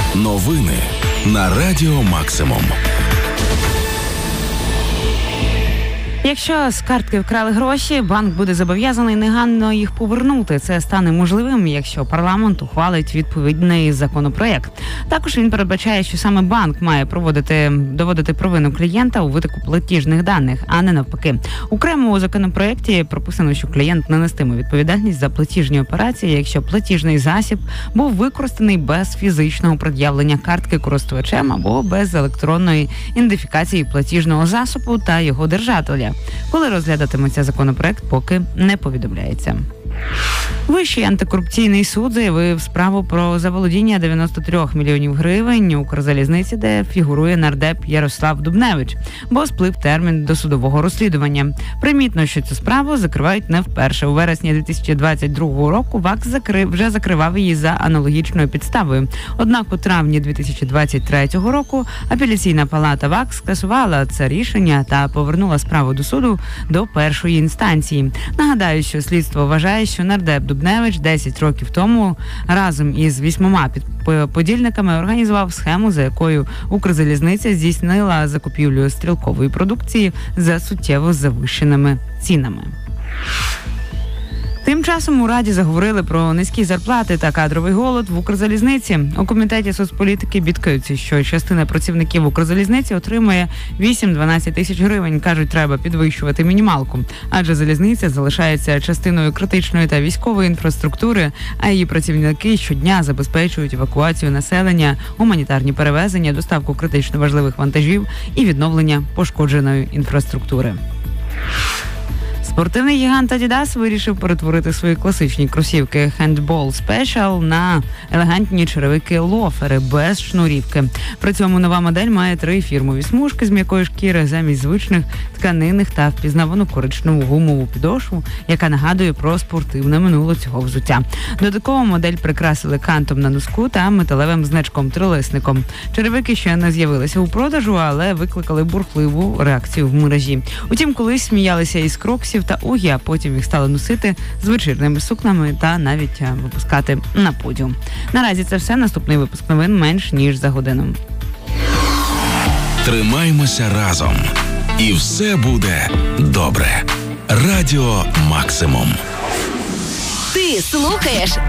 Новини на Радіо Максимум. Якщо з картки вкрали гроші, банк буде зобов'язаний негайно їх повернути. Це стане можливим, якщо парламент ухвалить відповідний законопроект. Також він передбачає, що саме банк має доводити провину клієнта у витоку платіжних даних, а не навпаки. Окремо у законопроекті прописано, що клієнт не нестиме відповідальність за платіжні операції, якщо платіжний засіб був використаний без фізичного пред'явлення картки користувачем або без електронної ідентифікації платіжного засобу та його держателя. Коли розглядатиметься законопроект, поки не повідомляється. Вищий антикорупційний суд заявив справу про заволодіння 93 мільйонів гривень Укрзалізниці, де фігурує нардеп Ярослав Дубневич, бо сплив термін досудового розслідування. Примітно, що цю справу закривають не вперше. У вересні 2022 року ВАКС вже закривав її за аналогічною підставою. Однак у травні 2023 року апеляційна палата ВАКС скасувала це рішення та повернула справу до суду до першої інстанції. Нагадаю, що слідство вважає, що нардеп Дубневич 10 років тому разом із 8 подільниками організував схему, за якою Укрзалізниця здійснила закупівлю стрілкової продукції за суттєво завищеними цінами. Тим часом у Раді заговорили про низькі зарплати та кадровий голод в Укрзалізниці. У Комітеті соцполітики бідкаються, що частина працівників Укрзалізниці отримує 8-12 тисяч гривень. Кажуть, треба підвищувати мінімалку, адже залізниця залишається частиною критичної та військової інфраструктури, а її працівники щодня забезпечують евакуацію населення, гуманітарні перевезення, доставку критично важливих вантажів і відновлення пошкодженої інфраструктури. Спортивний гігант Adidas вирішив перетворити свої класичні кросівки Handball Special на елегантні черевики-лофери без шнурівки. При цьому нова модель має 3 фірмові смужки з м'якої шкіри замість звичних тканинних та впізнавану коричневу гумову підошву, яка нагадує про спортивне минуле цього взуття. Додатково модель прикрасили кантом на носку та металевим значком-трилисником. Черевики ще не з'явилися у продажу, але викликали бурхливу реакцію в мережі. Утім, колись сміялися із кроксів та угі, а потім їх стали носити з вечірними сукнами та навіть випускати на подіум. Наразі це все. Наступний випуск новин менш ніж за годину. Тримаймося разом. І все буде добре. Радіо Максимум. Ти слухаєш